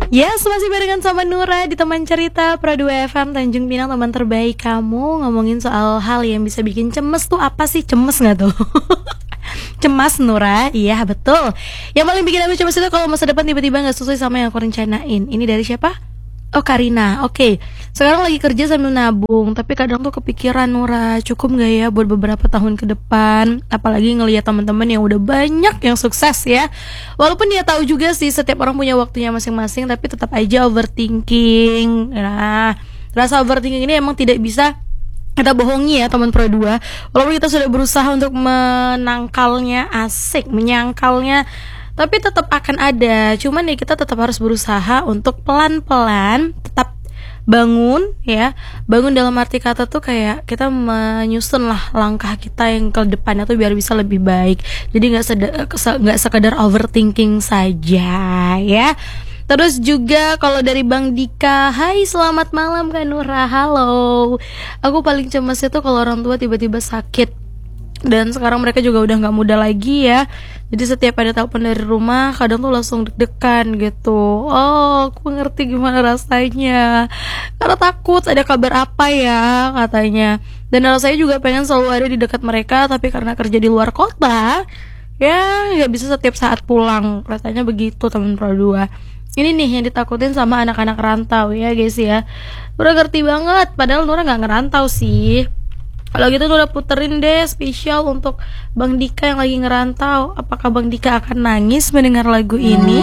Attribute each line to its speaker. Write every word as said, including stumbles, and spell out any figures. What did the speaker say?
Speaker 1: Yes, masih barengan sama Nura di teman cerita Pro dua F M Tanjung Pinang, teman terbaik kamu. Ngomongin soal hal yang bisa bikin cemes tuh apa sih? Cemes gak tuh? Cemas Nura, iya betul. Yang paling bikin aku cemas itu kalau masa depan tiba-tiba gak sesuai sama yang aku rencanain. Ini dari siapa? Oh, Karina. Oke, okay. Sekarang lagi kerja sambil nabung, tapi kadang tuh kepikiran, Nura, cukup gak ya buat beberapa tahun ke depan? Apalagi ngelihat teman-teman yang udah banyak yang sukses ya. Walaupun dia tahu juga sih setiap orang punya waktunya masing-masing, tapi tetap aja overthinking. Nah, rasa overthinking ini emang tidak bisa kita bohongi ya teman Pro dua. Walaupun kita sudah berusaha untuk menangkalnya, asik, menyangkalnya, tapi tetap akan ada. Cuman ya kita tetap harus berusaha untuk pelan-pelan tetap bangun ya. Bangun dalam arti kata tuh kayak kita menyusun lah langkah kita yang ke depannya tuh biar bisa lebih baik. Jadi gak, seda- gak sekedar overthinking saja ya. Terus juga kalau dari Bang Dika, hai selamat malam Kak Nura, halo. Aku paling cemas itu kalau orang tua tiba-tiba sakit. Dan sekarang mereka juga udah gak muda lagi ya. Jadi setiap ada telepon dari rumah kadang tuh langsung deg-degan gitu. Oh, aku ngerti gimana rasanya. Karena takut ada kabar apa ya katanya. Dan rasanya juga pengen selalu ada di dekat mereka, tapi karena kerja di luar kota, ya gak bisa setiap saat pulang. Rasanya begitu teman Pro dua. Ini nih yang ditakutin sama anak-anak rantau ya guys ya. Nura ngerti banget, padahal Nura gak ngerantau sih. Kalau gitu Nura puterin deh spesial untuk Bang Dika yang lagi ngerantau. Apakah Bang Dika akan nangis mendengar lagu ini?